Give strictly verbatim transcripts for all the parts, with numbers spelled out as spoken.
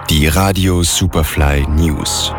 Die Radio Superfly News.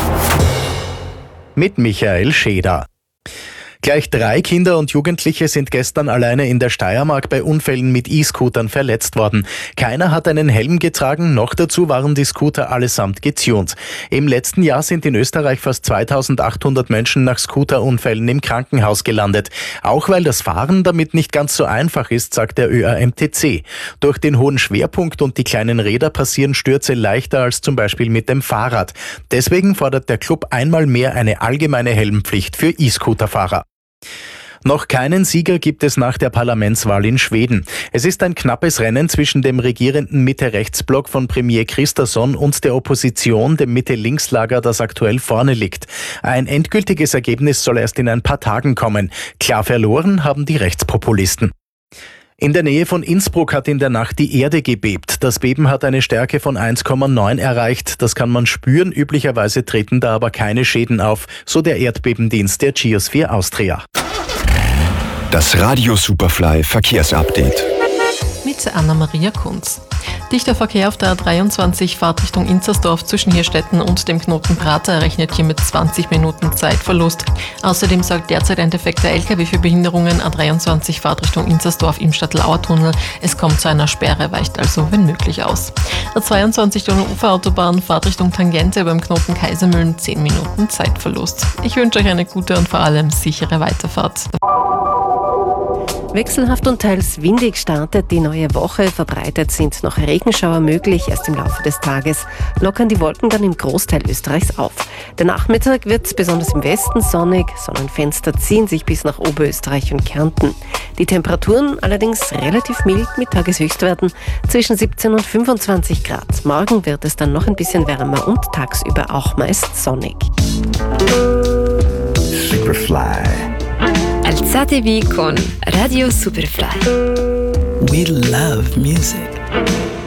Mit Michael Scheder. Gleich drei Kinder und Jugendliche sind gestern alleine in der Steiermark bei Unfällen mit E-Scootern verletzt worden. Keiner hat einen Helm getragen, noch dazu waren die Scooter allesamt getunt. Im letzten Jahr sind in Österreich fast zweitausendachthundert Menschen nach Scooterunfällen im Krankenhaus gelandet. Auch weil das Fahren damit nicht ganz so einfach ist, sagt der Ö A M T C. Durch den hohen Schwerpunkt und die kleinen Räder passieren Stürze leichter als zum Beispiel mit dem Fahrrad. Deswegen fordert der Club einmal mehr eine allgemeine Helmpflicht für E-Scooterfahrer. Noch keinen Sieger gibt es nach der Parlamentswahl in Schweden. Es ist ein knappes Rennen zwischen dem regierenden Mitte-Rechts-Block von Premier Kristersson und der Opposition, dem Mitte-Links-Lager, das aktuell vorne liegt. Ein endgültiges Ergebnis soll erst in ein paar Tagen kommen. Klar verloren haben die Rechtspopulisten. In der Nähe von Innsbruck hat in der Nacht die Erde gebebt. Das Beben hat eine Stärke von eins Komma neun erreicht. Das kann man spüren. Üblicherweise treten da aber keine Schäden auf, so der Erdbebendienst der Geosphere Austria. Das Radio Superfly Verkehrsupdate. Mit Anna-Maria Kunz. Dichter Verkehr auf der A dreiundzwanzig Fahrtrichtung Inzersdorf zwischen Hirstetten und dem Knoten Prater rechnet hier mit zwanzig Minuten Zeitverlust. Außerdem sorgt derzeit ein defekter L K W für Behinderungen. A dreiundzwanzig Fahrtrichtung Inzersdorf im Stadtlauer-Tunnel. Es kommt zu einer Sperre, weicht also wenn möglich aus. A zweiundzwanzig Donau-Ufer-Autobahn Fahrtrichtung Tangente beim Knoten Kaisermühlen zehn Minuten Zeitverlust. Ich wünsche euch eine gute und vor allem sichere Weiterfahrt. Wechselhaft und teils windig startet die neue Woche. Verbreitet sind noch Regenschauer möglich. Erst im Laufe des Tages lockern die Wolken dann im Großteil Österreichs auf. Der Nachmittag wird besonders im Westen sonnig. Sonnenfenster ziehen sich bis nach Oberösterreich und Kärnten. Die Temperaturen allerdings relativ mild mit Tageshöchstwerten zwischen siebzehn und fünfundzwanzig Grad. Morgen wird es dann noch ein bisschen wärmer und tagsüber auch meist sonnig. Superfly. Alzatevi con Radio Superfly. We love music.